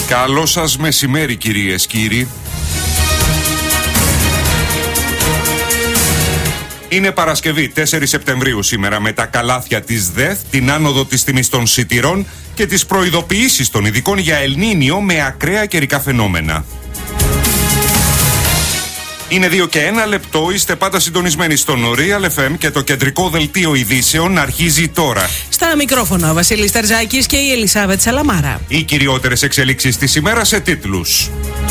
Καλό σας μεσημέρι, κυρίες, κύριοι. Είναι Παρασκευή, 4 Σεπτεμβρίου σήμερα, με τα καλάθια της ΔΕΘ, την άνοδο της τιμής των σιτηρών και τις προειδοποιήσεις των ειδικών για Ελνίνιο με ακραία καιρικά φαινόμενα. Είναι 2 και 1 λεπτό, είστε πάντα συντονισμένοι στον Real FM και το κεντρικό δελτίο ειδήσεων αρχίζει τώρα. Στα μικρόφωνα ο Βασίλης Τερζάκης και η Ελισάβετ Σαλαμάρα. Οι κυριότερες εξελίξεις της ημέρας σε τίτλους.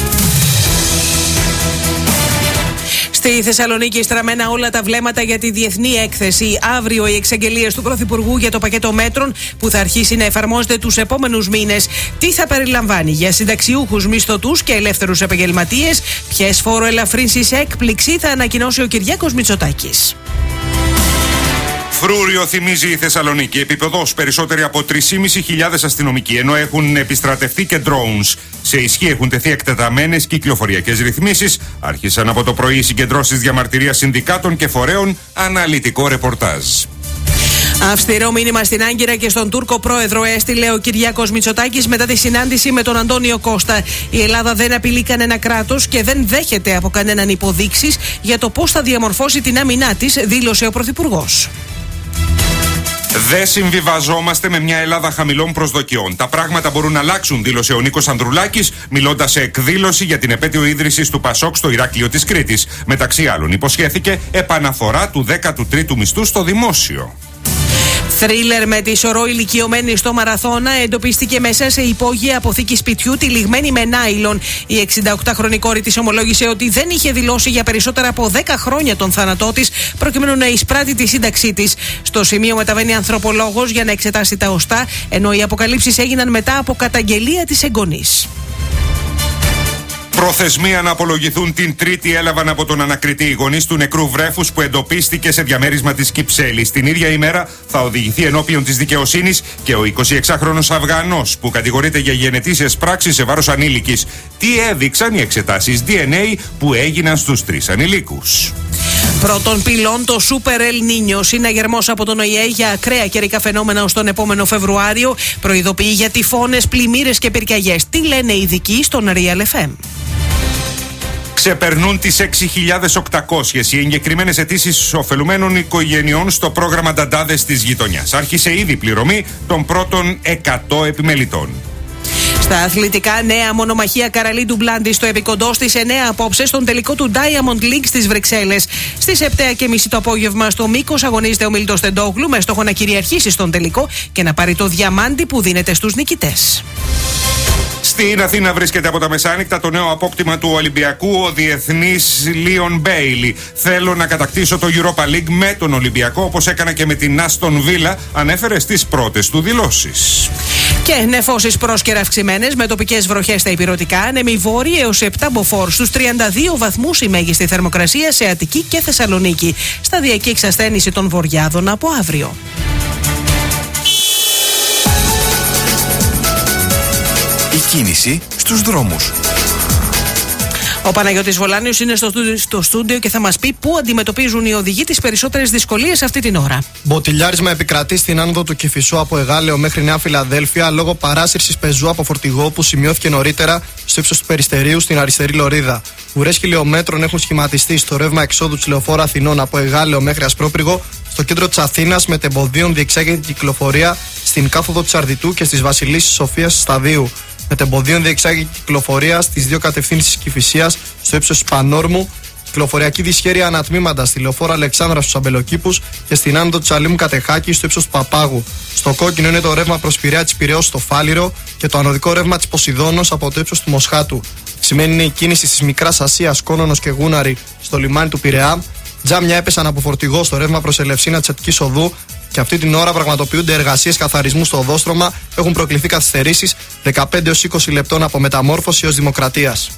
Στη Θεσσαλονίκη στραμμένα όλα τα βλέμματα για τη διεθνή έκθεση. Αύριο οι εξαγγελίες του Πρωθυπουργού για το πακέτο μέτρων που θα αρχίσει να εφαρμόζεται τους επόμενους μήνες. Τι θα περιλαμβάνει για συνταξιούχους, μισθωτούς και ελεύθερους επαγγελματίες, ποιες φοροελαφρύνσεις έκπληξη θα ανακοινώσει ο Κυριάκος Μητσοτάκης. Φρούριο θυμίζει η Θεσσαλονίκη. Επίπεδος περισσότεροι από 3.500 αστυνομικοί, ενώ έχουν επιστρατευτεί και drones. Σε ισχύ έχουν τεθεί εκτεταμένες κυκλοφοριακές ρυθμίσεις. Άρχισαν από το πρωί οι συγκεντρώσεις διαμαρτυρίας συνδικάτων και φορέων. Αναλυτικό ρεπορτάζ. Αυστηρό μήνυμα στην Άγκυρα και στον Τούρκο πρόεδρο έστειλε ο Κυριάκος Μητσοτάκης μετά τη συνάντηση με τον Αντώνιο Κώστα. Η Ελλάδα δεν απειλεί κανένα κράτος και δεν δέχεται από κανέναν υποδείξεις για το πώς θα διαμορφώσει την άμυνά της, δήλωσε ο Πρωθυπουργός. Δεν συμβιβαζόμαστε με μια Ελλάδα χαμηλών προσδοκιών. Τα πράγματα μπορούν να αλλάξουν, δήλωσε ο Νίκος Ανδρουλάκης, μιλώντας σε εκδήλωση για την επέτειο ίδρυσης του ΠΑΣΟΚ στο Ηράκλειο της Κρήτης. Μεταξύ άλλων, υποσχέθηκε επαναφορά του 13ου μισθού στο δημόσιο. Θρίλερ με τη σωρό ηλικιωμένη στο Μαραθώνα εντοπίστηκε μέσα σε υπόγεια αποθήκη σπιτιού τυλιγμένη με νάιλον. Η 68χρονη κόρη της ομολόγησε ότι δεν είχε δηλώσει για περισσότερα από 10 χρόνια τον θάνατό της, προκειμένου να εισπράττει τη σύνταξή της. Στο σημείο μεταβαίνει ανθρωπολόγος για να εξετάσει τα οστά, ενώ οι αποκαλύψεις έγιναν μετά από καταγγελία της εγγονής. Προθεσμία να απολογηθούν την Τρίτη έλαβαν από τον ανακριτή οι γονείς του νεκρού βρέφους που εντοπίστηκε σε διαμέρισμα της Κυψέλης. Την ίδια ημέρα θα οδηγηθεί ενώπιον της δικαιοσύνης και ο 26χρονος Αφγανός που κατηγορείται για γενετήσιες πράξεις σε βάρος ανήλικης. Τι έδειξαν οι εξετάσεις DNA που έγιναν στους 3 ανηλίκους. Πρώτον πυλών, το Super El Niño, συναγερμός από τον ΟΗΕ για ακραία καιρικά φαινόμενα ως τον επόμενο Φεβρουάριο, προειδοποιεί για τυφώνες, πλημμύρες και πυρκαγιές. Τι λένε οι ειδικοί στον Real FM. Ξεπερνούν τις 6.800 οι εγκεκριμένες αιτήσεις ωφελουμένων οικογενειών στο πρόγραμμα Νταντάδες της γειτονιάς. Άρχισε ήδη πληρωμή των πρώτων 100 επιμελητών. Στα αθλητικά, νέα μονομαχία Καραλίντου Μπλάντι στο επικοντό στις 9 απόψε στον τελικό του Diamond League στις Βρυξέλλες. Στις 7:30 το απόγευμα στο Μήκος αγωνίζεται ο Μίλτος Τεντόγλου με στόχο να κυριαρχήσει στον τελικό και να πάρει το διαμάντι που δίνεται στους νικητές. Στην Αθήνα βρίσκεται από τα μεσάνυχτα το νέο απόκτημα του Ολυμπιακού, ο διεθνής Λίον Μπέιλι. Θέλω να κατακτήσω το Europa League με τον Ολυμπιακό, όπως έκανα και με την Άστον Βίλα, ανέφερε στις πρώτες του δηλώσεις. Και νεφώσεις πρόσκαιρα αυξημένες με τοπικές βροχές στα ηπειρωτικά, ανέμοι βόρειοι έως 7 μποφόρ, στους 32 βαθμούς η μέγιστη θερμοκρασία σε Αττική και Θεσσαλονίκη. Σταδιακή εξασθένηση των βορειάδων από αύριο. Η κίνηση στους δρόμους. Ο Παναγιώτης Βολάνιος είναι στο στούντιο και θα μας πει πού αντιμετωπίζουν οι οδηγοί τις περισσότερες δυσκολίες αυτή την ώρα. Μποτιλιάρισμα επικρατεί στην άνοδο του Κηφισού από Εγάλεο μέχρι Νέα Φιλαδέλφια λόγω παράσυρσης πεζού από φορτηγό που σημειώθηκε νωρίτερα στο ύψος του Περιστερίου στην αριστερή λωρίδα. Ουρές χιλιομέτρων έχουν σχηματιστεί στο ρεύμα εξόδου της Λεωφόρου Αθηνών από Εγάλεο μέχρι Ασπρόπυργο, στο κέντρο της Αθήνας μετεμποδίων διεξάγεται κυκλοφορία στην κάθοδο της Αρδιτού και στις Βασιλίσσης Σοφίας Σταδίου. Μετεμποδίων διεξάγει κυκλοφορία στις 2 κατευθύνσεις Κηφισίας στο ύψος της Πανόρμου. Κυκλοφοριακή δυσχέρεια ανατμήματα στη Λεωφόρο Αλεξάνδρα στους Αμπελοκήπους και στην άνοδο της Αλήμου Κατεχάκη στο ύψος του Παπάγου. Στο κόκκινο είναι το ρεύμα προς Πειραιά της Πειραιώς στο Φάληρο και το ανωδικό ρεύμα της Ποσειδώνος από το ύψος του Μοσχάτου. Σημαίνει είναι η κίνηση της Μικράς Ασίας, Κόνονος και Γούναρη στο λιμάνι του Πειραιά. Τζάμια έπεσαν από φορτηγό στο ρεύμα προς Ελευσίνα της Αττικής Οδού και αυτή την ώρα πραγματοποιούνται εργασίες καθαρισμού στο οδόστρωμα. Έχουν προκληθεί καθυστερήσεις 15 έως 20 λεπτών από Μεταμόρφωση έως Δημοκρατίας.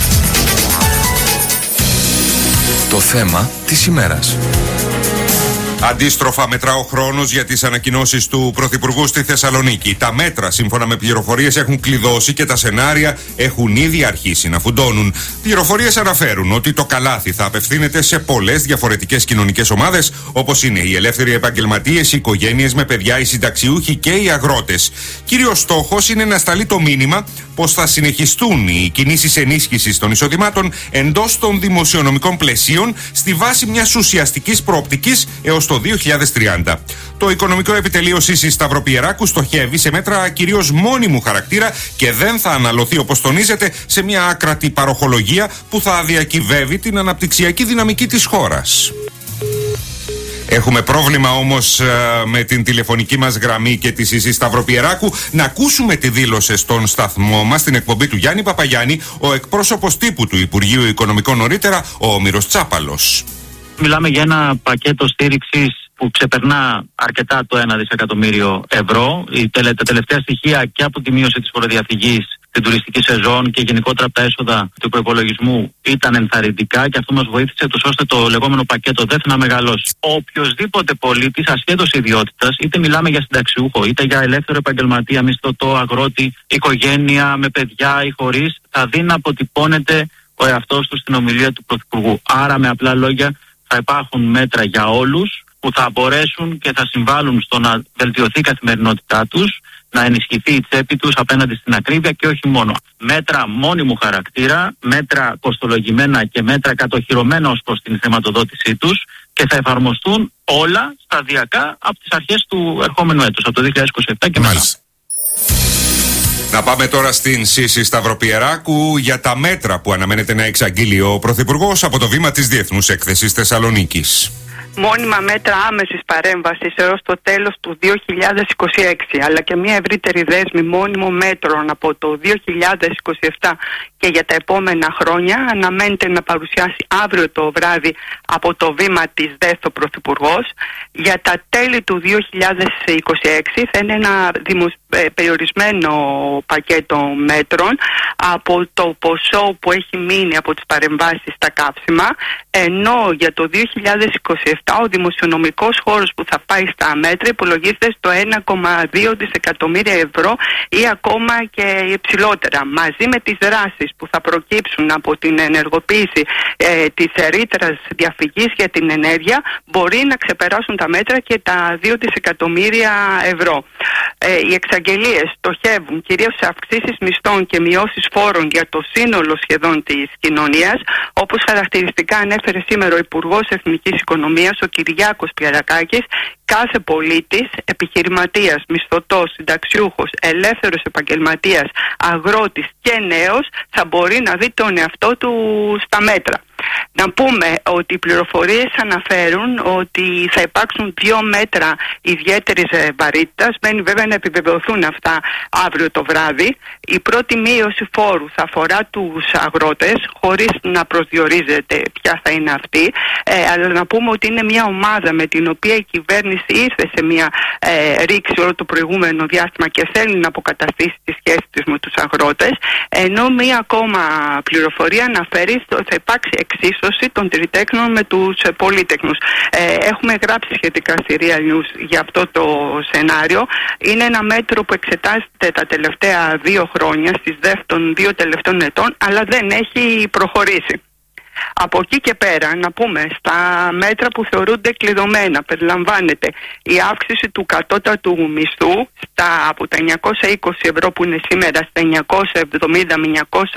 Το θέμα της ημέρας. Αντίστροφα, μετρά ο χρόνος για τις ανακοινώσεις του Πρωθυπουργού στη Θεσσαλονίκη. Τα μέτρα, σύμφωνα με πληροφορίες, έχουν κλειδώσει και τα σενάρια έχουν ήδη αρχίσει να φουντώνουν. Πληροφορίες αναφέρουν ότι το καλάθι θα απευθύνεται σε πολλές διαφορετικές κοινωνικές ομάδες, όπως είναι οι ελεύθεροι επαγγελματίες, οι οικογένειες με παιδιά, οι συνταξιούχοι και οι αγρότες. Κύριος στόχος είναι να σταλεί το μήνυμα πως θα συνεχιστούν οι κινήσεις ενίσχυσης των εισοδημάτων εντός των δημοσιονομικών πλαισίων στη βάση μιας ουσιαστικής προοπτικής έως το 2030. Το Οικονομικό Επιτελείο Σύσης Σταυροπιεράκου στοχεύει σε μέτρα κυρίως μόνιμου χαρακτήρα και δεν θα αναλωθεί, όπως τονίζεται, σε μια άκρατη παροχολογία που θα διακυβεύει την αναπτυξιακή δυναμική της χώρας. Έχουμε πρόβλημα όμως με την τηλεφωνική μας γραμμή και τη Σύση Σταυροπιεράκου. Να ακούσουμε τι δήλωσε στον σταθμό μας, στην εκπομπή του Γιάννη Παπαγιάννη, ο εκπρόσωπος τύπου του Υπουργείου Οικονομικών νωρίτερα, ο Όμηρος Τσάπαλος. Μιλάμε για ένα πακέτο στήριξης που ξεπερνά αρκετά το 1 δισεκατομμύριο ευρώ. Τα τελευταία στοιχεία και από τη μείωση της φοροδιαφυγής, την τουριστική σεζόν και γενικότερα από τα έσοδα του προϋπολογισμού ήταν ενθαρρυντικά και αυτό μας βοήθησε ώστε το λεγόμενο πακέτο ΔΕΘ να μεγαλώσει. Οποιοσδήποτε πολίτης, ασχέτως ιδιότητας, είτε μιλάμε για συνταξιούχο, είτε για ελεύθερο επαγγελματία, μισθωτό, αγρότη, οικογένεια με παιδιά ή χωρίς, θα δει να αποτυπώνεται ο εαυτός του στην ομιλία του Πρωθυπουργού. Άρα, με απλά λόγια, θα υπάρχουν μέτρα για όλους που θα μπορέσουν και θα συμβάλλουν στο να βελτιωθεί η καθημερινότητά τους, να ενισχυθεί η τσέπη τους απέναντι στην ακρίβεια και όχι μόνο. Μέτρα μόνιμου χαρακτήρα, μέτρα κοστολογημένα και μέτρα κατοχυρωμένα ως προς την χρηματοδότησή τους και θα εφαρμοστούν όλα σταδιακά από τις αρχές του ερχόμενου έτους, από το 2027 και μετά. Να πάμε τώρα στην Σύση Σταυροπιεράκου για τα μέτρα που αναμένεται να εξαγγείλει ο Πρωθυπουργός από το βήμα της Διεθνούς Έκθεσης Θεσσαλονίκης. Μόνιμα μέτρα άμεσης παρέμβασης έως το τέλος του 2026, αλλά και μια ευρύτερη δέσμη μόνιμων μέτρων από το 2027 και για τα επόμενα χρόνια αναμένεται να παρουσιάσει αύριο το βράδυ από το βήμα της ΔΕΘ ο Πρωθυπουργός. Για τα τέλη του 2026 θα είναι ένα περιορισμένο πακέτο μέτρων από το ποσό που έχει μείνει από τις παρεμβάσεις στα καύσιμα, ενώ για το 2027 ο δημοσιονομικός χώρος που θα πάει στα μέτρα υπολογίζεται στο 1,2 δισεκατομμύρια ευρώ ή ακόμα και υψηλότερα. Μαζί με τις δράσεις που θα προκύψουν από την ενεργοποίηση της ρήτρας διαφυγής για την ενέργεια, μπορεί να ξεπεράσουν τα μέτρα και τα 2 δισεκατομμύρια ευρώ. Οι εξαγγελίες στοχεύουν κυρίως σε αυξήσεις μισθών και μειώσεις φόρων για το σύνολο σχεδόν της κοινωνίας, όπως χαρακτηριστικά ανέφερε σήμερα ο Υπουργός Εθνικής Οικονομίας, ο Κυριάκος Πιερακάκης. Κάθε πολίτης, επιχειρηματίας, μισθωτός, συνταξιούχος, ελεύθερος επαγγελματίας, αγρότης και νέος θα μπορεί να δει τον εαυτό του στα μέτρα. Να πούμε ότι οι πληροφορίες αναφέρουν ότι θα υπάρξουν 2 μέτρα ιδιαίτερης βαρύτητας. Μένει βέβαια να επιβεβαιωθούν αυτά αύριο το βράδυ. Η πρώτη μείωση φόρου θα αφορά τους αγρότες, χωρίς να προσδιορίζεται ποια θα είναι αυτή. Αλλά να πούμε ότι είναι μια ομάδα με την οποία η κυβέρνηση ήρθε σε μια ρήξη όλο το προηγούμενο διάστημα και θέλει να αποκαταστήσει τη σχέση της με τους αγρότες. Ενώ μια ακόμα πληροφορία αναφέρει ότι θα υπάρξει εξίσωση των τριτέκνων με τους πολύτεκνους. Έχουμε γράψει σχετικά στη Real News για αυτό το σενάριο. Είναι ένα μέτρο που εξετάζεται τα τελευταία 2 χρόνια, στις ΔΕΘ των 2 τελευταίων ετών, αλλά δεν έχει προχωρήσει. Από εκεί και πέρα, να πούμε, στα μέτρα που θεωρούνται κλειδωμένα περιλαμβάνεται η αύξηση του κατώτατου μισθού από τα 920 ευρώ που είναι σήμερα στα 970 με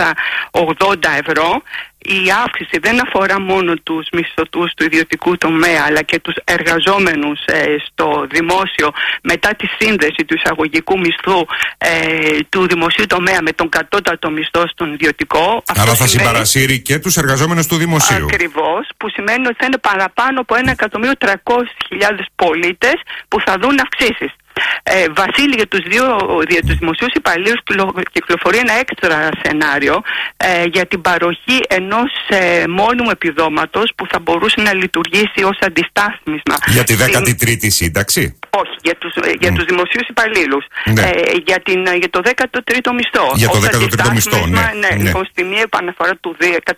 980 ευρώ. Η αύξηση δεν αφορά μόνο τους μισθωτούς του ιδιωτικού τομέα, αλλά και τους εργαζόμενους στο δημόσιο μετά τη σύνδεση του εισαγωγικού μισθού του δημοσίου τομέα με τον κατώτατο μισθό στον ιδιωτικό. Άρα θα συμπαρασύρει και τους εργαζόμενους του δημοσίου. Ακριβώς, που σημαίνει ότι θα είναι παραπάνω από 1.300.000 πολίτες που θα δουν αυξήσεις. Βασίλη, για τους δημοσίους υπαλλήλους κυκλοφορεί ένα έξτρα σενάριο για την παροχή ενός μόνιμου επιδόματος που θα μπορούσε να λειτουργήσει ως αντιστάθμισμα. Για τη 13η σύνταξη? Όχι, για τους δημοσίους υπαλλήλους. Ναι. Για το 13ο μισθό. Για το 13ο μισθό, ναι. Λοιπόν, στη μία επαναφορά του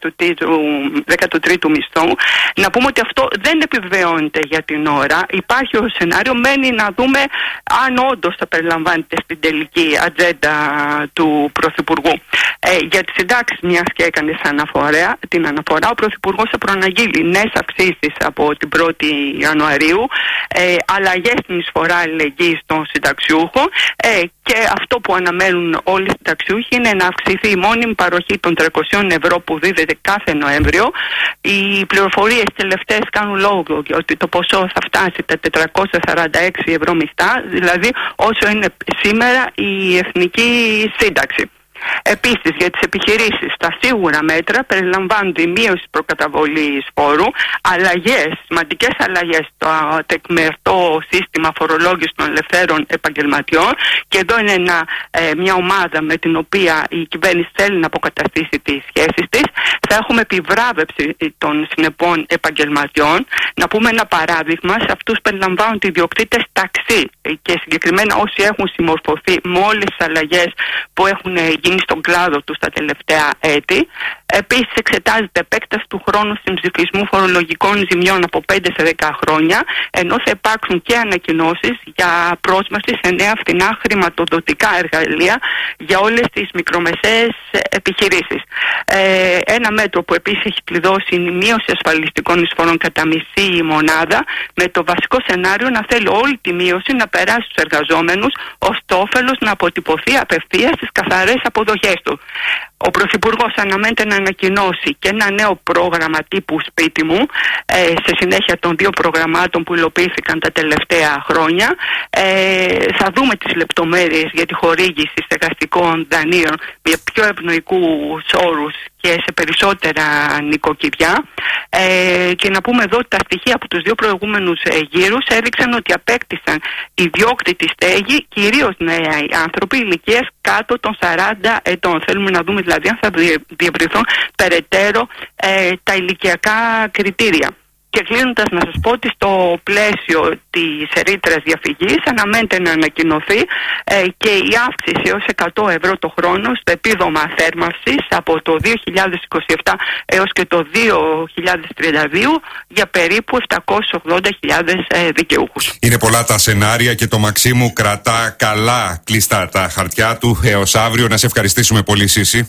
13ου μισθού, να πούμε ότι αυτό δεν επιβεβαιώνεται για την ώρα. Υπάρχει ο σενάριο, μένει να δούμε αν όντως θα περιλαμβάνεται στην τελική ατζέντα του Πρωθυπουργού. Για τις συντάξεις, μιας και έκανες την αναφορά, ο Πρωθυπουργός θα προαναγγείλει νέες αυξήσεις από την 1η Ιανουαρίου, αλλαγές στην εισφορά αλληλεγγύης των συνταξιούχων, και αυτό που αναμένουν όλοι οι συνταξιούχοι είναι να αυξηθεί η μόνιμη παροχή των 300 ευρώ που δίδεται κάθε Νοέμβριο. Οι πληροφορίες τελευταίες κάνουν λόγο ότι το ποσό θα φτάσει τα 446 ευρώ μισθά, δηλαδή όσο είναι σήμερα η εθνική σύνταξη. Επίσης, για τις επιχειρήσεις, τα σίγουρα μέτρα περιλαμβάνουν τη μείωση προκαταβολής φόρου, σημαντικές αλλαγές στο τεκμερτό σύστημα φορολόγησης των ελευθέρων επαγγελματιών, και εδώ είναι μια ομάδα με την οποία η κυβέρνηση θέλει να αποκαταστήσει τις σχέσεις της. Θα έχουμε επιβράβευση των συνεπών επαγγελματιών. Να πούμε ένα παράδειγμα, σε αυτούς περιλαμβάνουν οι ιδιοκτήτες ταξί και συγκεκριμένα όσοι έχουν συμμορφωθεί με όλες τις αλλαγές που έχουν γίνει στον κλάδο του τα τελευταία έτη. Επίσης, εξετάζεται επέκταση του χρόνου συμψηφισμού φορολογικών ζημιών από 5 σε 10 χρόνια, ενώ θα υπάρξουν και ανακοινώσεις για πρόσβαση σε νέα φθηνά χρηματοδοτικά εργαλεία για όλες τις μικρομεσαίες επιχειρήσεις. Ένα μέτρο που επίσης έχει κλειδώσει είναι η μείωση ασφαλιστικών εισφορών κατά μισή μονάδα, με το βασικό σενάριο να θέλει όλη τη μείωση να περάσει στους εργαζόμενους, ώστε το όφελος να αποτυπωθεί απευθείας στις καθαρές αποδοχές του. Ο Πρωθυπουργός αναμένεται να ανακοινώσει και ένα νέο πρόγραμμα τύπου σπίτι μου, σε συνέχεια των 2 προγραμμάτων που υλοποιήθηκαν τα τελευταία χρόνια. Θα δούμε τις λεπτομέρειες για τη χορήγηση στεγαστικών δανείων με πιο ευνοϊκούς όρους και σε περισσότερα νοικοκυριά. Και να πούμε εδώ ότι τα στοιχεία από τους 2 προηγούμενους γύρους έδειξαν ότι απέκτησαν ιδιόκτητη στέγη κυρίως νέοι άνθρωποι ηλικίας κάτω των 40 ετών. Θέλουμε να δούμε δηλαδή αν θα διευρυνθούν περαιτέρω τα ηλικιακά κριτήρια. Και κλείνοντας, να σας πω ότι στο πλαίσιο της ρήτρας διαφυγής αναμένεται να ανακοινωθεί και η αύξηση έως 100 ευρώ το χρόνο στο επίδομα θέρμανσης από το 2027 έως και το 2032 για περίπου 780.000 δικαιούχους. Είναι πολλά τα σενάρια και το Μαξίμου κρατά καλά κλειστά τα χαρτιά του έως αύριο. Να σε ευχαριστήσουμε πολύ, Σύση.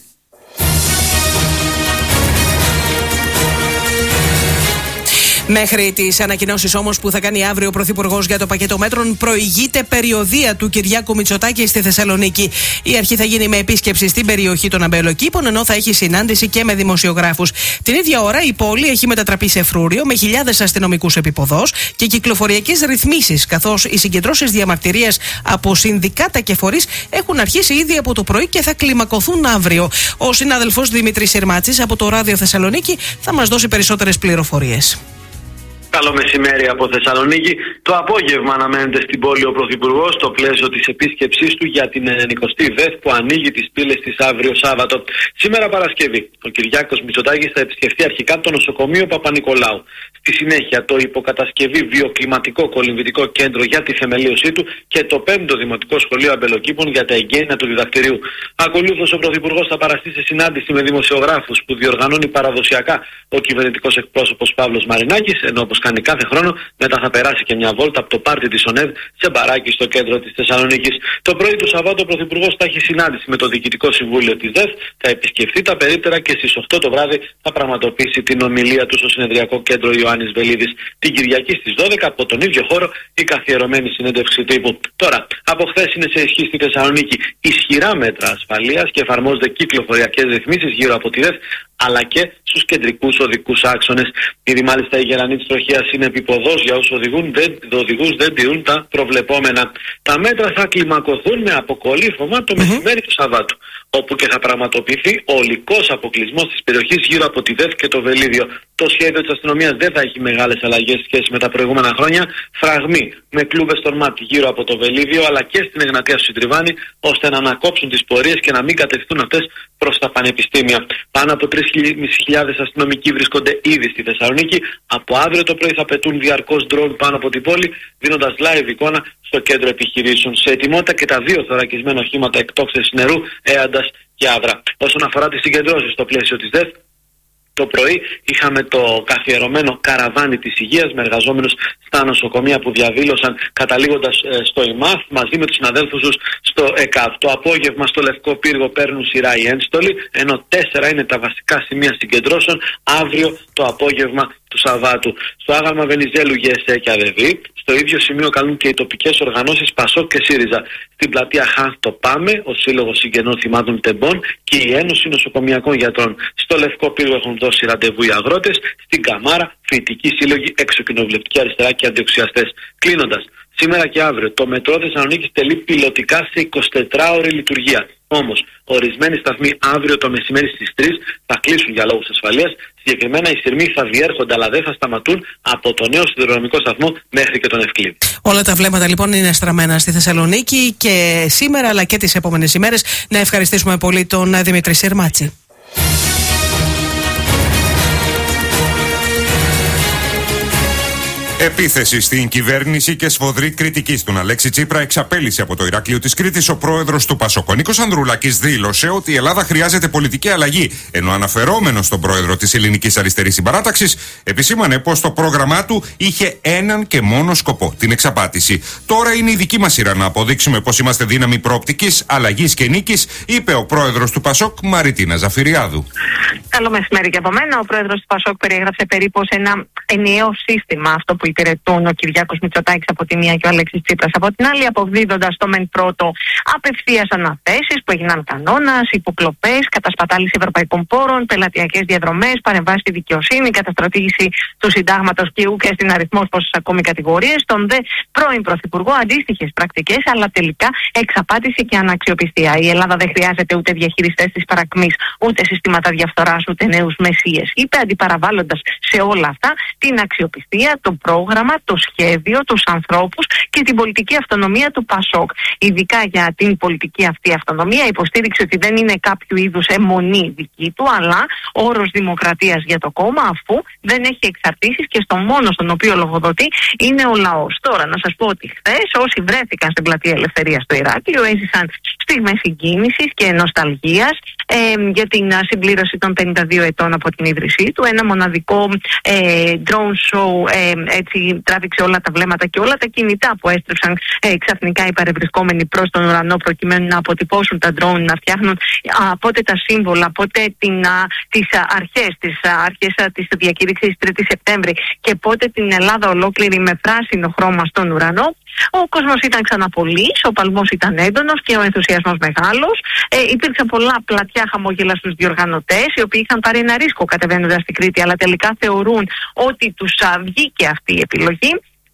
Μέχρι τις ανακοινώσεις όμως που θα κάνει αύριο ο Πρωθυπουργός για το πακέτο μέτρων, προηγείται περιοδεία του Κυριάκου Μητσοτάκη στη Θεσσαλονίκη. Η αρχή θα γίνει με επίσκεψη στην περιοχή των Αμπελοκήπων, ενώ θα έχει συνάντηση και με δημοσιογράφους. Την ίδια ώρα η πόλη έχει μετατραπεί σε φρούριο με χιλιάδες αστυνομικούς επίποδος και κυκλοφοριακές ρυθμίσεις, καθώς οι συγκεντρώσεις διαμαρτυρίας από συνδικάτα και φορείς έχουν αρχίσει ήδη από το πρωί και θα κλιμακωθούν αύριο. Ο συνάδελφος Δημήτρης Συρμάτσης από το Ράδιο Θεσσαλονίκη θα μας δώσει περισσότερες πληροφορίες. Καλό μεσημέρι από Θεσσαλονίκη. Το απόγευμα αναμένεται στην πόλη ο Πρωθυπουργός στο πλαίσιο της επίσκεψής του για την 90η ΔΕΘ που ανοίγει τις πύλες της αύριο Σάββατο. Σήμερα Παρασκευή, ο Κυριάκος Μητσοτάκης θα επισκεφτεί αρχικά το νοσοκομείο Παπα-Νικολάου. Στη συνέχεια το υποκατασκευή βιοκλιματικό κολυμβητικό κέντρο για τη θεμελίωσή του και το 5ο Δημοτικό Σχολείο Αμπελοκήπων για τα εγγένεια του διδακτηρίου. Ακολούθως ο Πρωθυπουργός θα παραστεί σε συνάντηση με δημοσιογράφους που διοργανώνει παραδοσιακά ο κυβερνητικός εκπρόσωπος Παύλος Μαρινάκης, ενώ όπως κάνει κάθε χρόνο, μετά θα περάσει και μια βόλτα από το πάρτι της ΟΝΕΔ σε μπαράκι στο κέντρο της Θεσσαλονίκης. Το πρωί του Σαββάτου ο Πρωθυπουργός θα έχει συνάντηση με το Διοικητικό Συμβούλιο της ΔΕΘ, θα επισκεφτεί τα περίπτερα και στις 8 το βράδυ θα πραγματοποιήσει την ομιλία του στο Συνεδριακό Κέντρο Ιωάννης Βελίδης. Την Κυριακή στις 12 από τον ίδιο χώρο η καθιερωμένη συνέντευξη τύπου. Τώρα, από χθες είναι σε ισχύ στη Θεσσαλονίκη ισχυρά μέτρα ασφαλείας και εφαρμόζονται κυκλοφοριακές ρυθμίσεις γύρω από τη ΔΕΘ, αλλά και στους κεντρικούς οδικούς άξονες. Ήδη μάλιστα η γερανή της τροχέας είναι επιποδός για όσους οδηγούς δεν τηρούν τα προβλεπόμενα. Τα μέτρα θα κλιμακωθούν με αποκολύφωμα το μεσημέρι του Σαββάτου, όπου και θα πραγματοποιηθεί ολικός αποκλεισμός της περιοχής γύρω από τη ΔΕΘ και το Βελίδιο. Το σχέδιο της αστυνομίας δεν θα έχει μεγάλες αλλαγές σχέση με τα προηγούμενα χρόνια. Φραγμοί με κλούβες στον μάτι γύρω από το Βελίδιο αλλά και στην Εγνατία στο Συντριβάνι, ώστε να ανακόψουν τις πορείες και να μην κατευθυνθούν αυτές προς τα πανεπιστήμια. Πάνω από 3.500 αστυνομικοί βρίσκονται ήδη στη Θεσσαλονίκη. Από αύριο το πρωί θα πετούν διαρκώς ντρόουν πάνω από την πόλη, δίνοντας live εικόνα στο κέντρο επιχειρήσεων. Σε ετοιμότητα και τα 2 θωρακισμένα οχήματα εκτόξευσης νερού, Έαντας και Άβρα. Όσον αφορά τις συγκεντρώσεις στο πλαίσιο της ΔΕΘ, το πρωί είχαμε το καθιερωμένο καραβάνι της υγείας με εργαζόμενους στα νοσοκομεία που διαδήλωσαν καταλήγοντας στο ΙΜΑΘ μαζί με τους συναδέλφους τους στο ΕΚΑΒ. Το απόγευμα στο Λευκό Πύργο παίρνουν σειρά οι ένστολοι, ενώ 4 είναι τα βασικά σημεία συγκεντρώσεων αύριο το απόγευμα του Σαββάτου. Στο άγαλμα Βενιζέλου, ΓΕΣΕ και ΑΔΕΒΗ, στο ίδιο σημείο καλούν και οι τοπικές οργανώσεις ΠΑΣΟΚ και ΣΥΡΙΖΑ. Στην πλατεία Χάν το ΠΑΜΕ, ο Σύλλογος Συγγενών Θυμάτων Τεμπών και η Ένωση Νοσοκομιακών Γιατρών. Στο Λευκό Πύργο έχουν δώσει ραντεβού οι αγρότες. Στην Καμάρα, φοιτητικοί σύλλογοι, εξωκοινοβουλευτική αριστερά και αντιοξιαστές. Κλείνοντας, σήμερα και αύριο το μετρό Θεσσαλονίκης τελεί πιλωτικά σε 24ωρη λειτουργία. Όμως, ορισμένοι σταθμοί αύριο το μεσημέρι στις 3 θα κλείσουν για λόγους ασφαλείας. Συγκεκριμένα οι σειρμοί θα διέρχονται αλλά δεν θα σταματούν από το νέο σιδηροδρομικό σταθμό μέχρι και τον Ευκλήδη. Όλα τα βλέμματα λοιπόν είναι στραμμένα στη Θεσσαλονίκη και σήμερα αλλά και τις επόμενες ημέρες. Να ευχαριστήσουμε πολύ τον Δημήτρη Συρμάτση. Επίθεση στην κυβέρνηση και σφοδρή κριτική στον Αλέξη Τσίπρα εξαπέλυσε από το Ηράκλειο της Κρήτης ο πρόεδρος του ΠΑΣΟΚ. Ο Νίκος Ανδρουλάκης δήλωσε ότι η Ελλάδα χρειάζεται πολιτική αλλαγή, ενώ αναφερόμενος στον πρόεδρο της Ελληνικής Αριστερής Συμπαράταξης επισήμανε πως το πρόγραμμά του είχε έναν και μόνο σκοπό, την εξαπάτηση. Τώρα είναι η δική μας σειρά να αποδείξουμε πως είμαστε δύναμη προοπτικής, αλλαγής και νίκης, είπε ο πρόεδρος του ΠΑΣΟΚ, Μαριτίνα Ζαφυριάδου. Καλό μεσημέρι και από μένα. Ο πρόεδρος του ΠΑΣΟΚ περιέγραψε περίπου ένα ενιαίο σύστημα, αυτό που υπηρετούν ο Κυριάκος Μητσοτάκης από τη μία και ο Αλέξης Τσίπρας από την άλλη, αποδίδοντας το μεν πρώτο απευθείας αναθέσεις που έγιναν κανόνας, υποκλοπές, κατασπατάληση ευρωπαϊκών πόρων, πελατειακές διαδρομές, παρεμβάσεις στη δικαιοσύνη, καταστρατήγηση του συντάγματος και ούκ στην αριθμός πόσες ακόμη κατηγορίες. Στον δε πρώην Πρωθυπουργό αντίστοιχες πρακτικές, αλλά τελικά εξαπάτηση και αναξιοπιστία. Η Ελλάδα δεν χρειάζεται ούτε διαχειριστές της παρακμής, ούτε συστήματα διαφθοράς, ούτε νέους μεσίες, είπε, αντιπαραβάλλοντας σε όλα αυτά την αξιοπιστία, το πρόγραμμα, το σχέδιο, τους ανθρώπους και την πολιτική αυτονομία του ΠΑΣΟΚ. Ειδικά για την πολιτική αυτή αυτονομία υποστήριξε ότι δεν είναι κάποιο είδους αιμονή δική του, αλλά όρος δημοκρατίας για το κόμμα, αφού δεν έχει εξαρτήσεις και στο μόνο στον οποίο λογοδοτεί είναι ο λαός. Τώρα να σας πω ότι χθες όσοι βρέθηκαν στην Πλατεία Ελευθερίας στο Ηράκλειο έζησαν στιγμές συγκίνησης και νοσταλγίας για την συμπλήρωση των 52 ετών από την ίδρυσή του. Ένα μοναδικό drone show έτσι τράβηξε όλα τα βλέμματα και όλα τα κινητά που έστρεψαν ξαφνικά οι παρευρισκόμενοι προς τον ουρανό, προκειμένου να αποτυπώσουν τα drone, να φτιάχνουν πότε τα σύμβολα, πότε τις αρχές της διακήρυξης 3η Σεπτέμβρη και πότε την Ελλάδα ολόκληρη με πράσινο χρώμα στον ουρανό. Ο κόσμος ήταν ξαναπολύς, ο παλμός ήταν έντονος και ο ενθουσιασμός μεγάλος. Υπήρξαν πολλά πλατιά χαμόγελα στους διοργανωτές, οι οποίοι είχαν πάρει ένα ρίσκο κατεβαίνοντας στην Κρήτη, αλλά τελικά θεωρούν ότι τους βγήκε αυτή η επιλογή.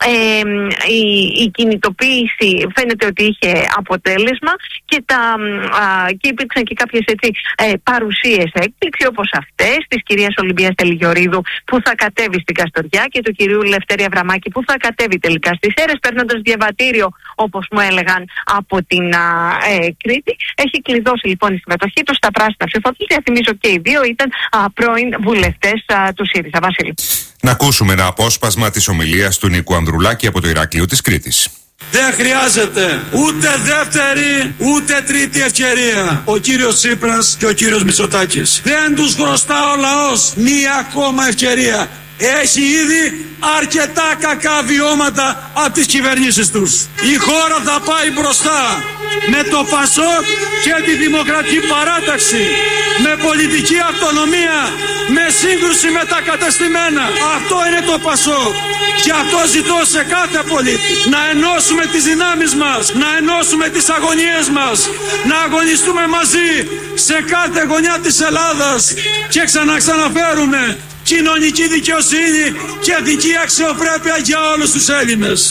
Η κινητοποίηση φαίνεται ότι είχε αποτέλεσμα και υπήρξαν και κάποιες παρουσίες έκπληξη, όπως αυτές της κυρίας Ολυμπίας Τελιγιορίδου που θα κατέβει στην Καστοριά και του κυρίου Λευτέρη Αβραμάκη που θα κατέβει τελικά στις Σέρρες, παίρνοντας διαβατήριο, όπως μου έλεγαν, από την Κρήτη. Έχει κλειδώσει λοιπόν η συμμετοχή του στα πράσινα ψηφοδέλτια. Θυμίζω και οι δύο ήταν πρώην βουλευτές του ΣΥΡΙΖΑ. Βασίλη. Να ακούσουμε ένα απόσπασμα της ομιλίας του Νίκου Ανδρουλάκη από το Ηράκλειο της Κρήτης. Δεν χρειάζεται ούτε δεύτερη ούτε τρίτη ευκαιρία ο κύριος Τσίπρας και ο κύριος Μητσοτάκης. Δεν τους χρωστά ο λαός μία ακόμα ευκαιρία. Έχει ήδη αρκετά κακά βιώματα από τις κυβερνήσεις τους. Η χώρα θα πάει μπροστά με το ΠΑΣΟΚ και τη Δημοκρατική Παράταξη, με πολιτική αυτονομία, με σύγκρουση με τα κατεστημένα. Αυτό είναι το ΠΑΣΟΚ. Και αυτό ζητώ σε κάθε πολίτη. Να ενώσουμε τις δυνάμεις μας, να ενώσουμε τις αγωνίες μας, να αγωνιστούμε μαζί σε κάθε γωνιά της Ελλάδας και ξαναφέρουμε κοινωνική δικαιοσύνη και δική αξιοπρέπεια για όλους τους Έλληνες.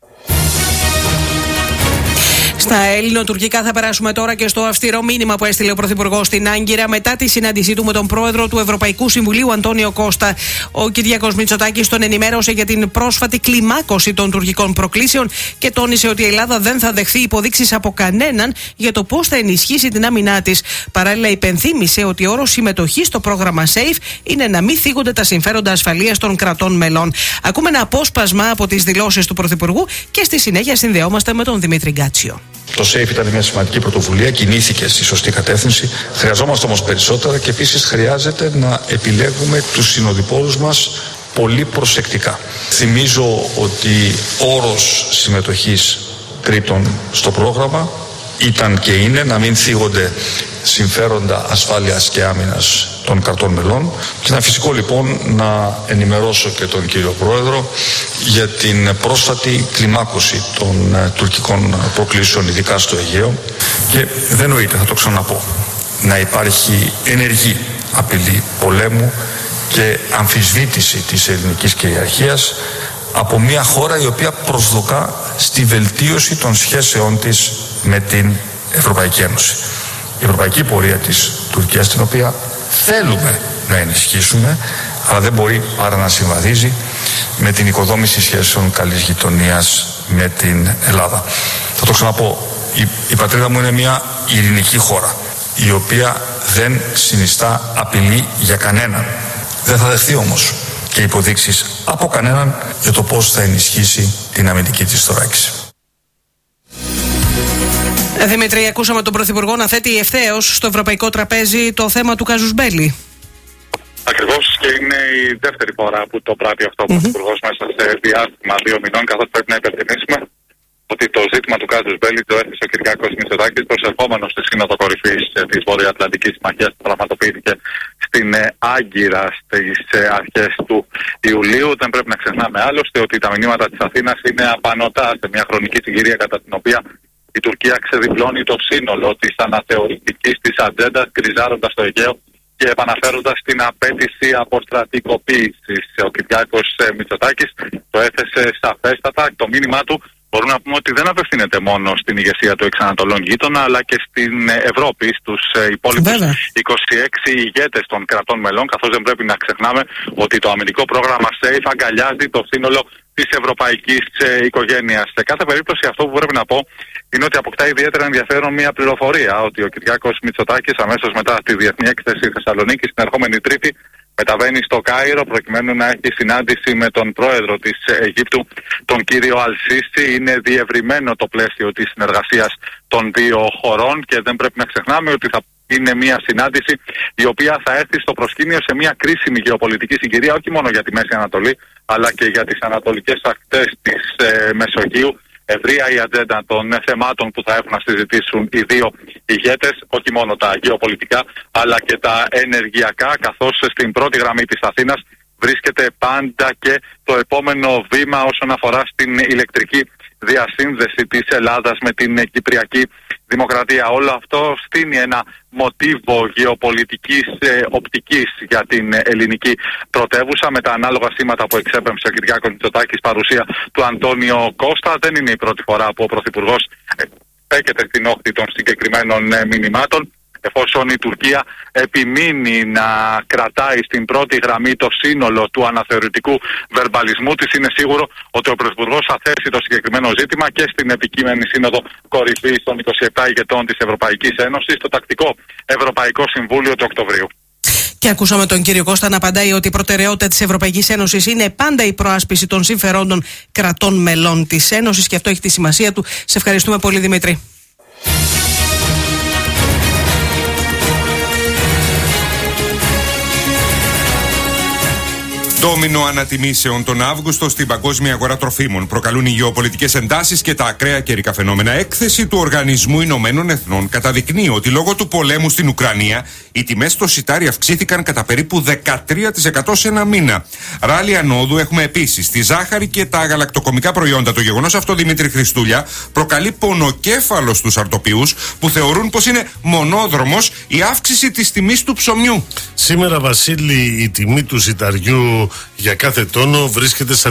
Στα ελληνοτουρκικά θα περάσουμε τώρα και στο αυστηρό μήνυμα που έστειλε ο Πρωθυπουργός στην Άγκυρα μετά τη συνάντησή του με τον πρόεδρο του Ευρωπαϊκού Συμβουλίου, Αντώνιο Κώστα. Ο Κυριάκος Μητσοτάκης τον ενημέρωσε για την πρόσφατη κλιμάκωση των τουρκικών προκλήσεων και τόνισε ότι η Ελλάδα δεν θα δεχθεί υποδείξεις από κανέναν για το πώς θα ενισχύσει την άμυνά της. Παράλληλα, υπενθύμησε ότι όρος συμμετοχής στο πρόγραμμα SAFE είναι να μην θίγονται τα συμφέροντα ασφαλείας των κρατών μελών. Ακούμε ένα απόσπασμα από τις δηλώσεις του Πρωθυπουργού και στη συνέχεια συνδεόμαστε με τον Δημήτρη Γκάτσιο. Το SAFE ήταν μια σημαντική πρωτοβουλία, κινήθηκε στη σωστή κατεύθυνση. Χρειαζόμαστε όμως περισσότερα και επίσης χρειάζεται να επιλέγουμε τους συνοδοιπόρους μας πολύ προσεκτικά. Θυμίζω ότι όρος συμμετοχής τρίτων στο πρόγραμμα ήταν και είναι να μην θίγονται συμφέροντα ασφάλειας και άμυνας των κρατών μελών και ήταν φυσικό λοιπόν να ενημερώσω και τον κύριο Πρόεδρο για την πρόσφατη κλιμάκωση των τουρκικών προκλήσεων, ειδικά στο Αιγαίο, και δεν νοείται, θα το ξαναπώ, να υπάρχει ενεργή απειλή πολέμου και αμφισβήτηση της ελληνικής κυριαρχίας από μια χώρα η οποία προσδοκά στη βελτίωση των σχέσεών της με την Ευρωπαϊκή Ένωση. Η ευρωπαϊκή πορεία της Τουρκίας, την οποία θέλουμε να ενισχύσουμε, αλλά δεν μπορεί παρά να συμβαδίζει με την οικοδόμηση σχέσεων καλής γειτονίας με την Ελλάδα. Θα το ξαναπώ, η πατρίδα μου είναι μια ειρηνική χώρα, η οποία δεν συνιστά απειλή για κανέναν. Δεν θα δεχθεί όμως και υποδείξεις από κανέναν για το πώς θα ενισχύσει την αμυντική της θωράκιση. Δημήτρη, ακούσαμε τον Πρωθυπουργό να θέτει ευθέως στο ευρωπαϊκό τραπέζι το θέμα του κάζους μπέλι. Ακριβώς, και είναι η δεύτερη φορά που το πράττει αυτό ο Πρωθυπουργός μέσα σε διάστημα 2 μηνών, καθώς πρέπει να υπενθυμίσουμε ότι το ζήτημα του κάζους μπέλι το έθεσε ο Κυριάκος Μητσοτάκης προσερχόμενος στη Σύνοδο Κορυφής της Βορειοατλαντικής Συμμαχίας που πραγματοποιήθηκε στην Άγκυρα στις αρχές του Ιουλίου. Δεν πρέπει να ξεχνάμε άλλωστε ότι τα μηνύματα της Αθήνας είναι απανωτά σε μια χρονική συγκυρία κατά την οποία η Τουρκία ξεδιπλώνει το σύνολο της αναθεωρητικής της ατζέντας, γκριζάροντας το Αιγαίο και επαναφέροντας την απέτηση αποστρατικοποίησης. Ο Κυριάκος Μητσοτάκης το έθεσε σαφέστατα. Το μήνυμά του μπορούμε να πούμε ότι δεν απευθύνεται μόνο στην ηγεσία του εξανατολών γείτονα, αλλά και στην Ευρώπη, στους υπόλοιπους 26 ηγέτες των κρατών μελών, καθώς δεν πρέπει να ξεχνάμε ότι το αμυντικό πρόγραμμα SAFE αγκαλιάζει το σύνολο της ευρωπαϊκής οικογένειας. Σε κάθε περίπτωση, αυτό που πρέπει να πω είναι ότι αποκτά ιδιαίτερα ενδιαφέρον μια πληροφορία ότι ο Κυριάκος Μητσοτάκης αμέσως μετά τη Διεθνή Έκθεση Θεσσαλονίκης την ερχόμενη Τρίτη μεταβαίνει στο Κάιρο προκειμένου να έχει συνάντηση με τον πρόεδρο της Αιγύπτου, τον κύριο Αλσίσι. Είναι διευρυμένο το πλαίσιο της συνεργασίας των δύο χωρών και δεν πρέπει να ξεχνάμε ότι θα είναι μια συνάντηση η οποία θα έρθει στο προσκήνιο σε μια κρίσιμη γεωπολιτική συγκυρία, όχι μόνο για τη Μέση Ανατολή αλλά και για τις ανατολικές ακτές της Μεσογείου. Ευρεία η ατζέντα των θεμάτων που θα έχουν να συζητήσουν οι δύο ηγέτες, όχι μόνο τα γεωπολιτικά αλλά και τα ενεργειακά, καθώς στην πρώτη γραμμή της Αθήνας βρίσκεται πάντα και το επόμενο βήμα όσον αφορά στην ηλεκτρική διασύνδεση της Ελλάδας με την Κυπριακή Δημοκρατία. Όλο αυτό στείνει ένα μοτίβο γεωπολιτικής οπτικής για την ελληνική πρωτεύουσα με τα ανάλογα σήματα που εξέπεμψε ο Κυριάκος Μητσοτάκης παρουσία του Αντώνιο Κώστα. Δεν είναι η πρώτη φορά που ο Πρωθυπουργός στέκεται στην όχθη των συγκεκριμένων μηνυμάτων. Εφόσον η Τουρκία επιμείνει να κρατάει στην πρώτη γραμμή το σύνολο του αναθεωρητικού βερμπαλισμού της, είναι σίγουρο ότι ο Πρωθυπουργός θα θέσει το συγκεκριμένο ζήτημα και στην επικείμενη Σύνοδο Κορυφής των 27 ηγετών της Ευρωπαϊκής Ένωσης, στο τακτικό Ευρωπαϊκό Συμβούλιο του Οκτωβρίου. Και ακούσαμε τον κύριο Κώστα να απαντάει ότι η προτεραιότητα της Ευρωπαϊκής Ένωσης είναι πάντα η προάσπιση των συμφερόντων κρατών μελών της Ένωσης και αυτό έχει τη σημασία του. Σε ευχαριστούμε πολύ, Δημήτρη. Ντόμινο ανατιμήσεων τον Αύγουστο στην παγκόσμια αγορά τροφίμων. Προκαλούν οι γεωπολιτικές εντάσεις και τα ακραία καιρικά φαινόμενα. Έκθεση του Οργανισμού Ηνωμένων Εθνών καταδεικνύει ότι λόγω του πολέμου στην Ουκρανία οι τιμές στο σιτάρι αυξήθηκαν κατά περίπου 13% σε ένα μήνα. Ράλι ανόδου έχουμε επίσης στη ζάχαρη και τα γαλακτοκομικά προϊόντα. Το γεγονός αυτό, Δημήτρη Χριστούλια, προκαλεί πονοκέφαλο στους αρτοποιούς που θεωρούν πως είναι μονόδρομος η αύξηση της τιμής του ψωμιού. Σήμερα, Βασίλη, η τιμή του σιταριού για κάθε τόνο βρίσκεται στα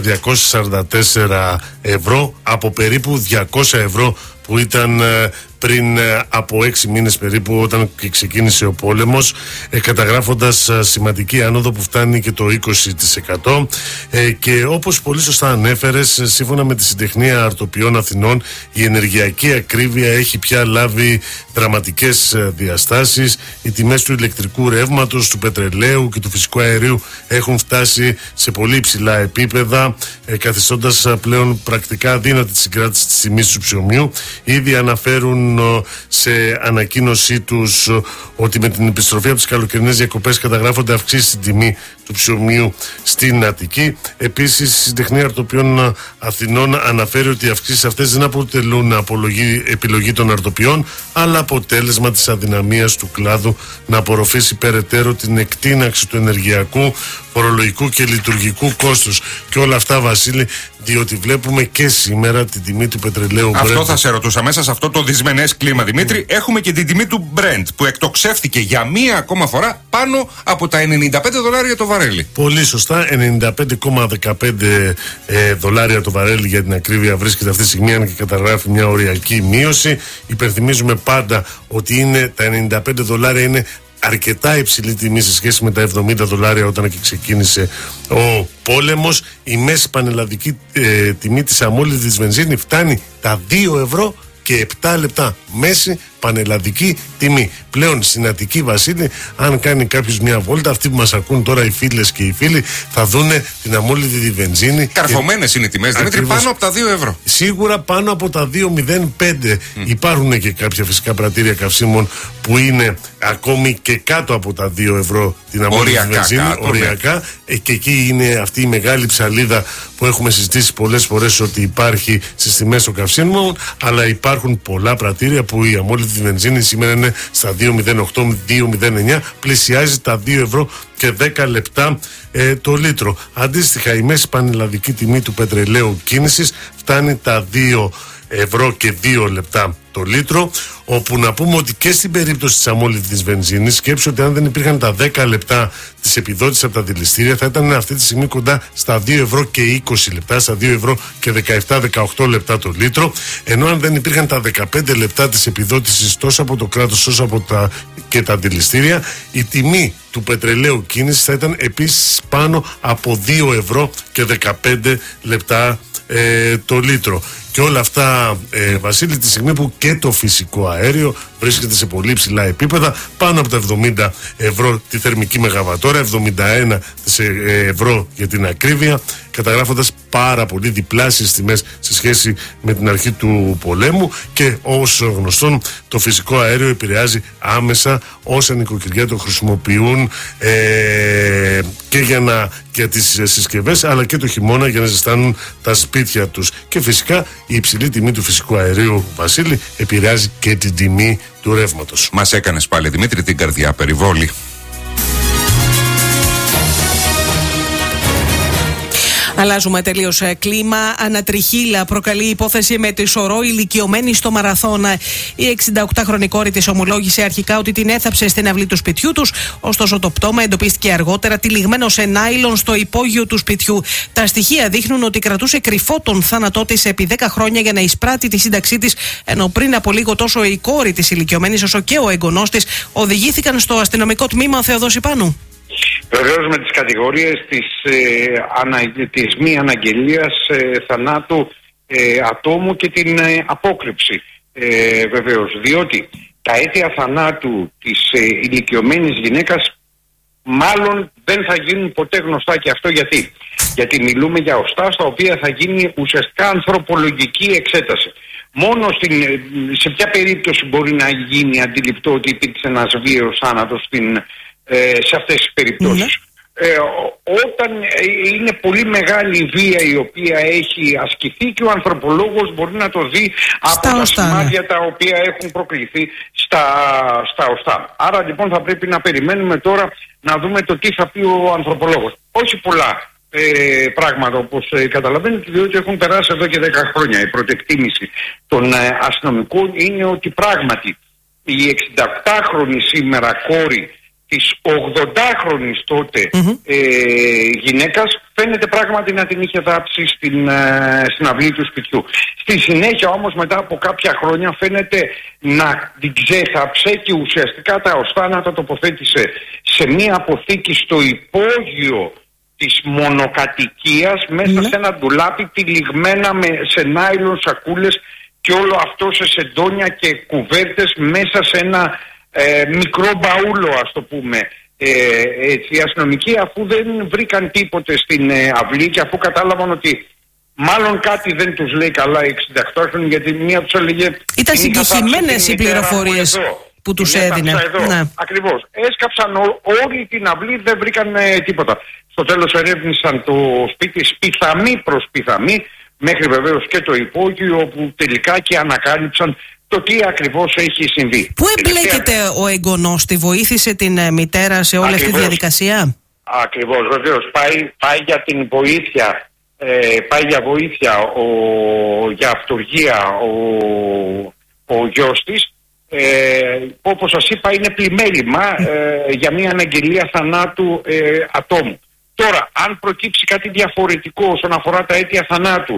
244 ευρώ από περίπου 200 ευρώ που ήταν πριν από 6 μήνες περίπου, όταν ξεκίνησε ο πόλεμος, καταγράφοντας σημαντική άνοδο που φτάνει και το 20%. Και όπως πολύ σωστά ανέφερες, σύμφωνα με τη Συντεχνία Αρτοποιών Αθηνών, η ενεργειακή ακρίβεια έχει πια λάβει δραματικές διαστάσεις. Οι τιμές του ηλεκτρικού ρεύματος, του πετρελαίου και του φυσικού αερίου έχουν φτάσει σε πολύ υψηλά επίπεδα, καθιστώντας πλέον πρακτικά αδύνατη τη συγκράτηση της τιμής του ψωμιού. Ήδη αναφέρουν σε ανακοίνωσή τους ότι με την επιστροφή από τις καλοκαιρινές διακοπές καταγράφονται αυξήσεις στην τιμή του ψωμιού στην Αττική. Επίσης, η Συντεχνία Αρτοποιών Αθηνών αναφέρει ότι οι αυξήσεις αυτές δεν αποτελούν επιλογή των αρτοποιών, αλλά αποτέλεσμα της αδυναμίας του κλάδου να απορροφήσει περαιτέρω την εκτείναξη του ενεργειακού, φορολογικού και λειτουργικού κόστους. Και όλα αυτά, Βασίλη, διότι βλέπουμε και σήμερα την τιμή του πετρελαίου Brent. Αυτό θα σε ρωτούσα. Μέσα σε αυτό το δυσμενές κλίμα, Δημήτρη, έχουμε και την τιμή του Brent που εκτοξεύθηκε για μία ακόμα φορά πάνω από τα $95 το βαρέλι. Πολύ σωστά, 95,15 δολάρια το βαρέλι για την ακρίβεια βρίσκεται αυτή τη στιγμή, αν και καταγράφει μια οριακή μείωση. Υπενθυμίζουμε πάντα ότι τα $95 είναι αρκετά υψηλή τιμή σε σχέση με τα $70 όταν και ξεκίνησε ο πόλεμος. Η μέση πανελλαδική τιμή της αμόλυντης βενζίνη φτάνει τα 2 ευρώ και 7 λεπτά. Μέση πανελλαδική τιμή. Πλέον στην Αττική, Βασίλη, αν κάνει κάποιος μια βόλτα, αυτοί που μας ακούν τώρα, οι φίλες και οι φίλοι, θα δούνε την αμόλυτη βενζίνη. Καρφωμένες είναι οι τιμές, Δημήτρη, πάνω από τα 2 ευρώ. Σίγουρα πάνω από τα 2,05. Υπάρχουν και κάποια φυσικά πρατήρια καυσίμων που είναι ακόμη και κάτω από τα 2 ευρώ την αμόλυτη βενζίνη. Οριακά. Και εκεί είναι αυτή η μεγάλη ψαλίδα που έχουμε συζητήσει πολλές φορές ότι υπάρχει στις τιμές των καυσίμων, αλλά υπάρχουν πολλά πρατήρια που η αμόλυτη βενζίνη σήμερα είναι στα 2,08-2,09, πλησιάζει τα 2 ευρώ και 10 λεπτά το λίτρο. Αντίστοιχα, η μέση πανελλαδική τιμή του πετρελαίου κίνησης φτάνει τα 2 ευρώ και 2 λεπτά το λίτρο, όπου να πούμε ότι και στην περίπτωση της αμόλυντης βενζίνης, σκέψου ότι αν δεν υπήρχαν τα 10 λεπτά της επιδότησης από τα δηληστήρια, θα ήταν αυτή τη στιγμή κοντά στα 2 ευρώ και 20 λεπτά, στα 2 ευρώ και 17-18 λεπτά το λίτρο, ενώ αν δεν υπήρχαν τα 15 λεπτά της επιδότησης τόσο από το κράτος όσο από και τα δηληστήρια, η τιμή του πετρελαίου κίνησης θα ήταν επίσης πάνω από 2 ευρώ και 15 λεπτά το λίτρο. Και όλα αυτά, Βασίλη, τη στιγμή που και το φυσικό αέριο βρίσκεται σε πολύ ψηλά επίπεδα, πάνω από τα 70 ευρώ τη θερμική μεγαβατόρα, 71 ευρώ για την ακρίβεια, καταγράφοντας πάρα πολύ διπλάσιες τιμές σε σχέση με την αρχή του πολέμου. Και όσο γνωστόν, το φυσικό αέριο επηρεάζει άμεσα όσα νοικοκυριά το χρησιμοποιούν και για τις συσκευές, αλλά και το χειμώνα για να ζεστάνουν τα σπίτια τους. Και φυσικά η υψηλή τιμή του φυσικού αερίου, Βασίλη, επηρεάζει και την τιμή του ρεύματος. Μας έκανες πάλι, Δημήτρη, την καρδιά περιβόλη. Αλλάζουμε τελείως κλίμα. Ανατριχύλα προκαλεί υπόθεση με τη σωρό ηλικιωμένη στο μαραθώνα. Η 68χρονη κόρη της ομολόγησε αρχικά ότι την έθαψε στην αυλή του σπιτιού τους. Ωστόσο, το πτώμα εντοπίστηκε αργότερα τυλιγμένο σε νάιλον στο υπόγειο του σπιτιού. Τα στοιχεία δείχνουν ότι κρατούσε κρυφό τον θάνατό της επί 10 χρόνια για να εισπράττει τη σύνταξή της, ενώ πριν από λίγο τόσο η κόρη της ηλικιωμένης όσο και ο εγγονός της οδηγήθηκαν στο αστυνομικό τμήμα Θεοδόση Πάνου. Βεβαίως με τις κατηγορίες της μη αναγγελίας θανάτου ατόμου και την απόκρυψη, βεβαίως, διότι τα αίτια θανάτου της ηλικιωμένης γυναίκας μάλλον δεν θα γίνουν ποτέ γνωστά. Και αυτό γιατί μιλούμε για οστά στα οποία θα γίνει ουσιαστικά ανθρωπολογική εξέταση. Μόνο σε ποια περίπτωση μπορεί να γίνει αντιληπτό ότι υπήρξε ένας βίαιος θάνατος σε αυτές τις περιπτώσεις. όταν είναι πολύ μεγάλη η βία η οποία έχει ασκηθεί και ο ανθρωπολόγος μπορεί να το δει από τα σημάδια τα οποία έχουν προκληθεί στα οστά. Άρα λοιπόν θα πρέπει να περιμένουμε τώρα να δούμε το τι θα πει ο ανθρωπολόγος. Όχι πολλά πράγματα όπως καταλαβαίνετε, διότι έχουν περάσει εδώ και 10 χρόνια. Η πρώτη εκτίμηση των αστυνομικών είναι ότι πράγματι η 68χρονη σήμερα κόρη της 80χρονης τότε γυναίκας φαίνεται πράγματι να την είχε δάψει στην αυλή του σπιτιού. Στη συνέχεια όμως μετά από κάποια χρόνια φαίνεται να την ξέθαψε και ουσιαστικά τα οστά να τα τοποθέτησε σε μία αποθήκη στο υπόγειο της μονοκατοικίας μέσα σε ένα ντουλάπι τυλιγμένα σε νάιλον σακούλες και όλο αυτό σε σεντόνια και κουβέρτες μέσα σε ένα μικρό μπαούλο, ας το πούμε. Οι αστυνομικοί, αφού δεν βρήκαν τίποτε στην αυλή και αφού κατάλαβαν ότι μάλλον κάτι δεν τους λέει καλά οι 68χρονοι, γιατί μία τους έλεγε... Ήταν συγκεκριμένες οι πληροφορίες που τους έδινε. Ναι. Ακριβώς. Έσκαψαν όλη την αυλή, δεν βρήκαν τίποτα. Στο τέλος ερεύνησαν το σπίτι σπιθαμή προς σπιθαμή, μέχρι βεβαίως και το υπόγειο, όπου τελικά και ανακάλυψαν το τι ακριβώς έχει συμβεί. Πού εμπλέκεται ο εγγονός, τη βοήθησε την μητέρα σε όλη αυτή τη διαδικασία? Ακριβώς, βεβαίως. Πάει για την βοήθεια, πάει για βοήθεια, για αυτοργία ο γιος της. Όπως σας είπα, είναι πλημέλημα για μια αναγγελία θανάτου ατόμου. Τώρα, αν προκύψει κάτι διαφορετικό όσον αφορά τα αίτια θανάτου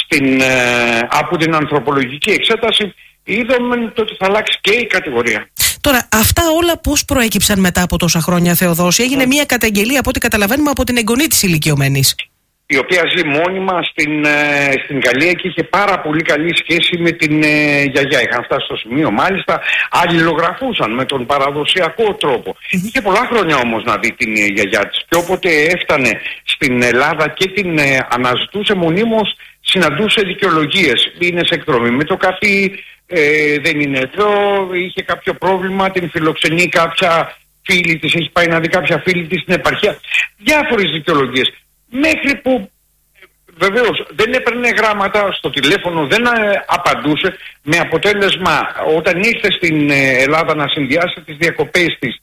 από την ανθρωπολογική εξέταση, είδαμε ότι θα αλλάξει και η κατηγορία. Τώρα, αυτά όλα πώς προέκυψαν μετά από τόσα χρόνια, Θεοδόση? Έγινε μια καταγγελία, από ό,τι καταλαβαίνουμε, από την εγγονή της ηλικιωμένης, η οποία ζει μόνιμα στην Γαλλία και είχε πάρα πολύ καλή σχέση με την γιαγιά. Είχαν φτάσει στο σημείο, μάλιστα, αλληλογραφούσαν με τον παραδοσιακό τρόπο. Είχε πολλά χρόνια όμως να δει την γιαγιά της και όποτε έφτανε στην Ελλάδα και την αναζητούσε μονίμως, συναντούσε δικαιολογίες. Είναι σε εκδρομή με το καφί, δεν είναι εδώ, είχε κάποιο πρόβλημα, την φιλοξενεί κάποια φίλη της, έχει πάει να δει κάποια φίλη της στην επαρχία. Διάφορες δικαιολογίες. Μέχρι που βεβαίως δεν έπαιρνε γράμματα στο τηλέφωνο, δεν απαντούσε, με αποτέλεσμα όταν ήρθε στην Ελλάδα να συνδυάσει τις διακοπές της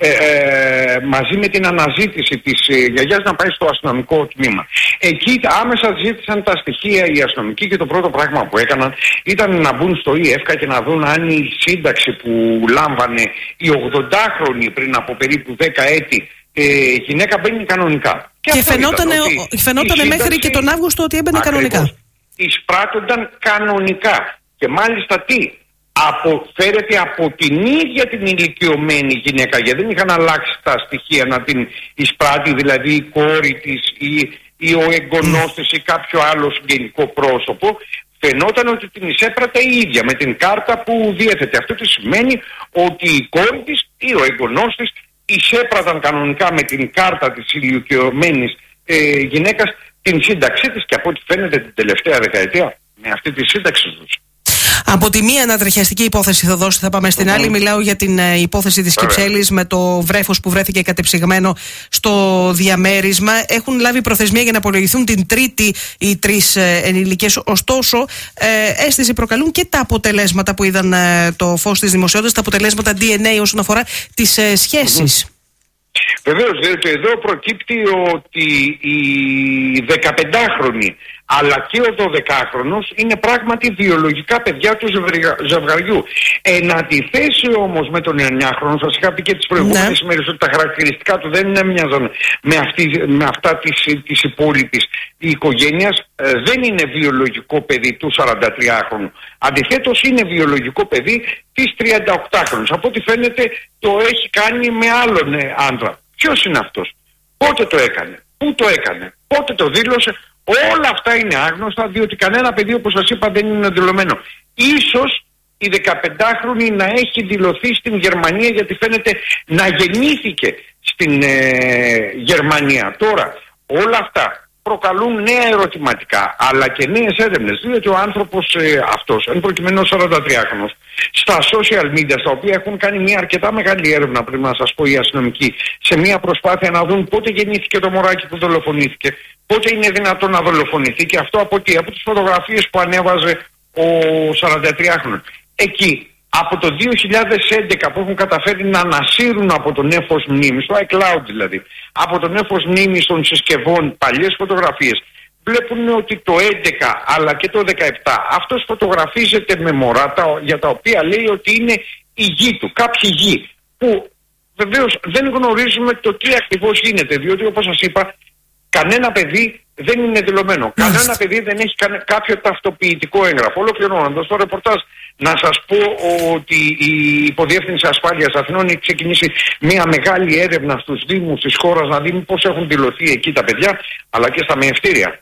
μαζί με την αναζήτηση της γιαγιάς, να πάει στο αστυνομικό τμήμα. Εκεί άμεσα ζήτησαν τα στοιχεία οι αστυνομικοί και το πρώτο πράγμα που έκαναν ήταν να μπουν στο ΙΕΦΚΑ και να δουν αν η σύνταξη που λάμβανε η 80χρονη πριν από περίπου 10 έτη γυναίκα μπαίνει κανονικά. Και φαινόταν μέχρι και τον Αύγουστο ότι έμπαινε κανονικά. Εισπράττονταν κανονικά. Και μάλιστα τι? Φέρεται από την ίδια την ηλικιωμένη γυναίκα, γιατί δεν είχαν αλλάξει τα στοιχεία να την εισπράττει, δηλαδή η κόρη της ή ο εγγονός της ή κάποιο άλλο συγγενικό πρόσωπο. Φαινόταν ότι την εισέπρατε η ίδια με την κάρτα που διέθετε. Αυτό τι σημαίνει? Ότι η κόρη της ή ο εγγονός της εισέπραταν κανονικά με την κάρτα της ηλικιωμένης γυναίκας την σύνταξή της, και από ό,τι φαίνεται την τελευταία δεκαετία με αυτή τη σύνταξη τους. Από τη μία ανατριχιαστική υπόθεση, Θεοδόση, θα πάμε στην άλλη. Μιλάω για την υπόθεση της Κυψέλης με το βρέφος που βρέθηκε κατεψυγμένο στο διαμέρισμα. Έχουν λάβει προθεσμία για να απολογηθούν την Τρίτη οι 3 ενηλικές. Ωστόσο, αίσθηση προκαλούν και τα αποτελέσματα που είδαν το φως της δημοσιότητας, τα αποτελέσματα DNA όσον αφορά τις σχέσεις. Βεβαίως, διότι εδώ προκύπτει ότι οι 15χρονοι αλλά και ο 12χρονος είναι πράγματι βιολογικά παιδιά του ζευγαριού. Εν αντιθέσει όμως με τον 9χρονο, σας είχα πει και τις προηγούμενες ημέρες ότι τα χαρακτηριστικά του δεν έμοιαζαν με αυτά της υπόλοιπης οικογένειας. Δεν είναι βιολογικό παιδί του 43χρονου. Αντιθέτως είναι βιολογικό παιδί της 38χρονης. Από ό,τι φαίνεται το έχει κάνει με άλλον άντρα. Ποιος είναι αυτός? Πότε το έκανε? Πού το έκανε? Πότε το δήλωσε? Όλα αυτά είναι άγνωστα, διότι κανένα παιδί, όπως σας είπα, δεν είναι δηλωμένο. Ίσως η 15χρονη να έχει δηλωθεί στην Γερμανία, γιατί φαίνεται να γεννήθηκε στην Γερμανία. Τώρα, όλα αυτά προκαλούν νέα ερωτηματικά, αλλά και νέες έρευνες. Διότι ο άνθρωπος αυτός, εν προκειμένου 43χρονος, στα social media, στα οποία έχουν κάνει μια αρκετά μεγάλη έρευνα, πρέπει να σας πω, οι αστυνομικοί, σε μια προσπάθεια να δουν πότε γεννήθηκε το μωράκι που δολοφονήθηκε, πότε είναι δυνατόν να δολοφονηθεί, και αυτό από τι? Από τις φωτογραφίες που ανέβαζε ο 43χρονος. Εκεί, από το 2011 που έχουν καταφέρει να ανασύρουν από το νέφος μνήμης, το iCloud δηλαδή, από το νέφος μνήμης των συσκευών παλιές φωτογραφίες, βλέπουν ότι το 11 αλλά και το 17 αυτός φωτογραφίζεται με μωρά για τα οποία λέει ότι είναι η γη του, κάποιοι γη, που βεβαίως δεν γνωρίζουμε το τι ακριβώς γίνεται, διότι όπως σας είπα, κανένα παιδί δεν είναι δηλωμένο. Κανένα παιδί δεν έχει κάποιο ταυτοποιητικό έγγραφο. Ολοκληρώνοντας το ρεπορτάζ, να σας πω ότι η Υποδιεύθυνση Ασφάλειας Αθηνών έχει ξεκινήσει μια μεγάλη έρευνα στους δήμους της χώρας, να δει πώς έχουν δηλωθεί εκεί τα παιδιά, αλλά και στα μεευτήρια.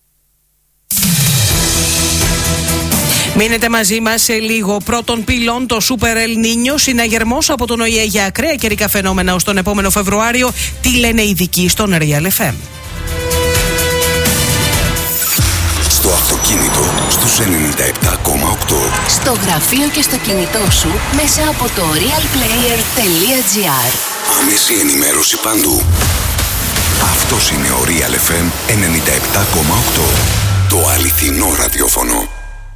Μείνετε μαζί μας σε λίγο. Πρώτον πυλών, το Super El Niño, συναγερμός από τον ΟΗΕ για ακραία καιρικά φαινόμενα ως τον επόμενο Φεβρουάριο. Τι λένε οι ειδικοί στον Real FM. Στο αυτοκίνητο στους 97,8. Στο γραφείο και στο κινητό σου μέσα από το realplayer.gr. Άμεση ενημέρωση παντού. Αυτός είναι ο Real FM 97,8. Το αληθινό ραδιόφωνο.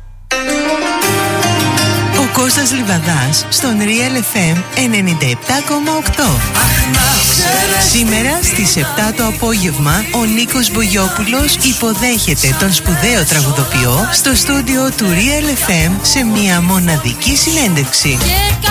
Ο Κώστας Λιβαδάς στον Real FM 97,8. Σήμερα στις 7 το απόγευμα ο Νίκος Μπογιόπουλος υποδέχεται τον σπουδαίο τραγουδοποιό στο στούντιο του Real FM σε μια μοναδική συνέντευξη.